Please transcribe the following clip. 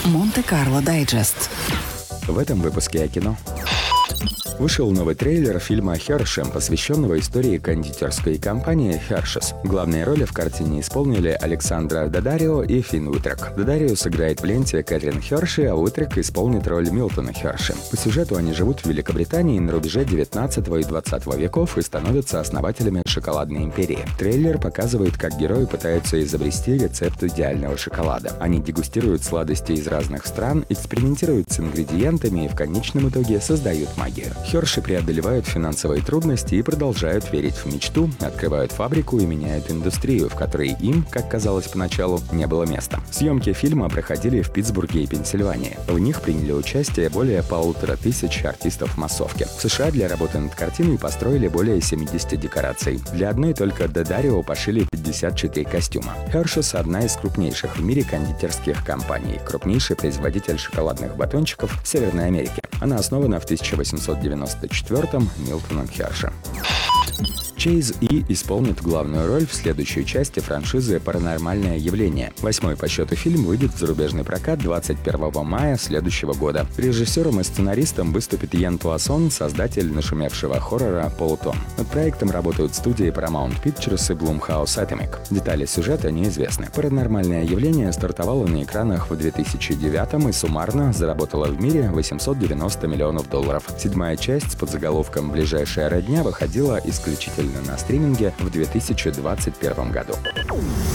Монте-Карло Дайджест. В этом выпуске о кино. Вышел новый трейлер фильма «Хершем», посвященного истории кондитерской компании «Хершес». Главные роли в картине исполнили Александра Дадарио и Финн Уитрек. Дадарио сыграет в ленте Кэтрин Херши, а Уитрек исполнит роль Милтона Херши. По сюжету они живут в Великобритании на рубеже 19 и 20 веков и становятся основателями шоколадной империи. Трейлер показывает, как герои пытаются изобрести рецепт идеального шоколада. Они дегустируют сладости из разных стран, экспериментируют с ингредиентами и в конечном итоге создают магию. Херши преодолевают финансовые трудности и продолжают верить в мечту, открывают фабрику и меняют индустрию, в которой им, как казалось поначалу, не было места. Съемки фильма проходили в Питтсбурге и Пенсильвании. В них приняли участие более 1500 артистов массовки. В США для работы над картиной построили более 70 декораций. Для одной только Дадарио пошили 54 костюма. Хершес – одна из крупнейших в мире кондитерских компаний, крупнейший производитель шоколадных батончиков в Северной Америке. Она основана в 1894-м Милтоном Херши. Чейз И исполнит главную роль в следующей части франшизы «Паранормальное явление». 8-й по счету фильм выйдет в зарубежный прокат 21 мая следующего года. Режиссером и сценаристом выступит Йен Туассон, создатель нашумевшего хоррора «Полутон». Над проектом работают студии Paramount Pictures и Blumhouse Atomic. Детали сюжета неизвестны. «Паранормальное явление» стартовало на экранах в 2009 и суммарно заработало в мире $890 миллионов. 7-я часть с подзаголовком «Ближайшая родня» выходила исключительно на стриминге в 2021 году.